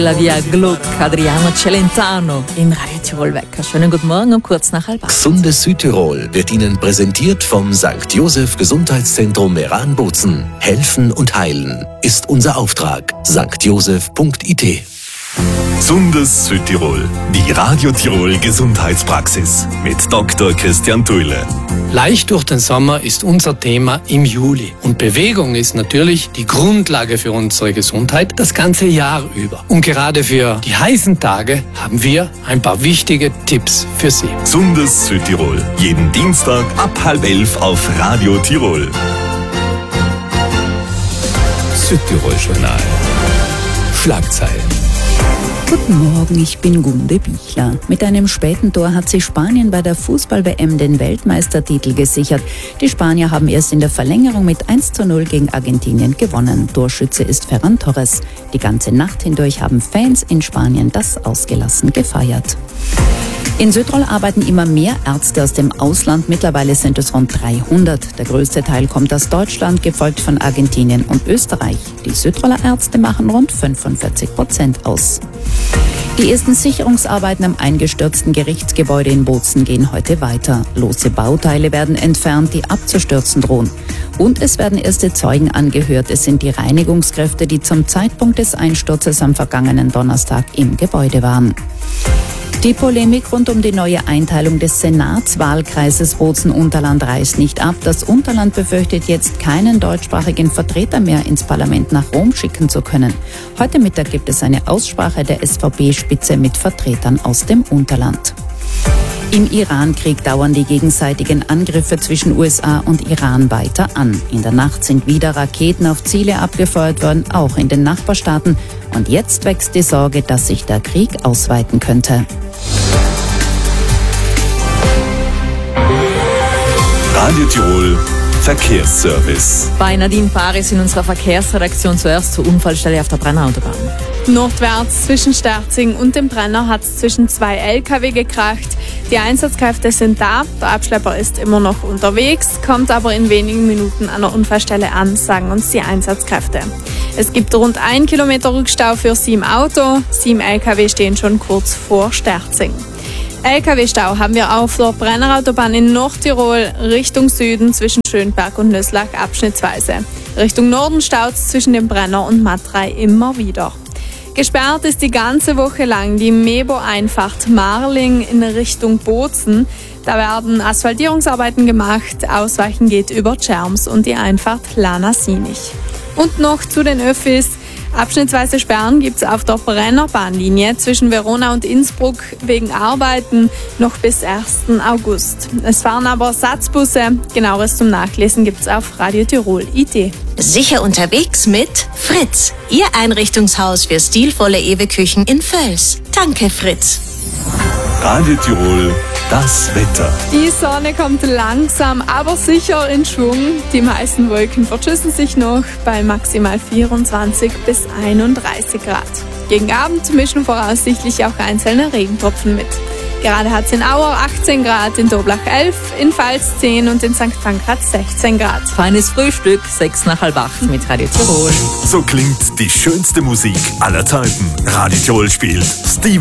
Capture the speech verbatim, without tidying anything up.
La Via Gluck, Adriano Celentano im Radio Tirol Wecker. Schönen guten Morgen um kurz nach halb acht. Gesundes Südtirol wird Ihnen präsentiert vom Sankt Joseph Gesundheitszentrum Meran-Bozen. Helfen und heilen ist unser Auftrag. sankt joseph punkt i t. Gesundes Südtirol, die Radio Tirol Gesundheitspraxis mit Doktor Christian Thuile. Leicht durch den Sommer ist unser Thema im Juli. Und Bewegung ist natürlich die Grundlage für unsere Gesundheit das ganze Jahr über. Und gerade für die heißen Tage haben wir ein paar wichtige Tipps für Sie. Gesundes Südtirol, jeden Dienstag ab halb elf auf Radio Tirol. Südtirol Journal. Schlagzeilen. Guten Morgen, ich bin Gunde Bichler. Mit einem späten Tor hat sich Spanien bei der Fußball-W M den Weltmeistertitel gesichert. Die Spanier haben erst in der Verlängerung mit eins zu null gegen Argentinien gewonnen. Torschütze ist Ferran Torres. Die ganze Nacht hindurch haben Fans in Spanien das ausgelassen gefeiert. In Südtirol arbeiten immer mehr Ärzte aus dem Ausland. Mittlerweile sind es rund dreihundert. Der größte Teil kommt aus Deutschland, gefolgt von Argentinien und Österreich. Die Südtiroler Ärzte machen rund fünfundvierzig Prozent aus. Die ersten Sicherungsarbeiten am eingestürzten Gerichtsgebäude in Bozen gehen heute weiter. Lose Bauteile werden entfernt, die abzustürzen drohen. Und es werden erste Zeugen angehört. Es sind die Reinigungskräfte, die zum Zeitpunkt des Einsturzes am vergangenen Donnerstag im Gebäude waren. Die Polemik rund um die neue Einteilung des Senatswahlkreises Bozen-Unterland reißt nicht ab. Das Unterland befürchtet jetzt, keinen deutschsprachigen Vertreter mehr ins Parlament nach Rom schicken zu können. Heute Mittag gibt es eine Aussprache der S V P-Spitze mit Vertretern aus dem Unterland. Im Iran-Krieg dauern die gegenseitigen Angriffe zwischen U S A und Iran weiter an. In der Nacht sind wieder Raketen auf Ziele abgefeuert worden, auch in den Nachbarstaaten. Und jetzt wächst die Sorge, dass sich der Krieg ausweiten könnte. Radio Tirol Verkehrsservice. Bei Nadine Paris in unserer Verkehrsredaktion zuerst zur Unfallstelle auf der Brennerautobahn. Nordwärts zwischen Sterzing und dem Brenner hat es zwischen zwei L K W gekracht. Die Einsatzkräfte sind da, der Abschlepper ist immer noch unterwegs, kommt aber in wenigen Minuten an der Unfallstelle an, sagen uns die Einsatzkräfte. Es gibt rund ein Kilometer Rückstau für sieben Auto, sieben L K W stehen schon kurz vor Sterzing. L K W-Stau haben wir auf der Brennerautobahn in Nordtirol Richtung Süden zwischen Schönberg und Nöslach abschnittsweise. Richtung Norden staut es zwischen dem Brenner und Matrei immer wieder. Gesperrt ist die ganze Woche lang die Mebo-Einfahrt Marling in Richtung Bozen. Da werden Asphaltierungsarbeiten gemacht, Ausweichen geht über Tscherms und die Einfahrt Lana-Sinich. Und noch zu den Öffis. Abschnittsweise Sperren gibt es auf der Brennerbahnlinie zwischen Verona und Innsbruck wegen Arbeiten noch bis ersten August. Es fahren aber Satzbusse. Genaueres zum Nachlesen gibt es auf Radio Tirol punkt i t. Sicher unterwegs mit Fritz, Ihr Einrichtungshaus für stilvolle Ewe-Küchen in Völs. Danke, Fritz. Radio Tirol, das Wetter. Die Sonne kommt langsam, aber sicher in Schwung. Die meisten Wolken verschüssen sich noch bei maximal vierundzwanzig bis einunddreißig Grad. Gegen Abend mischen voraussichtlich auch einzelne Regentropfen mit. Gerade hat es in Auer achtzehn Grad, in Doblach elf, in Pfalz zehn und in Sankt Pankraz sechzehn Grad. Feines Frühstück, sechs nach halb acht mit Radio Tirol. So klingt die schönste Musik aller Zeiten. Radio Tirol spielt Stevie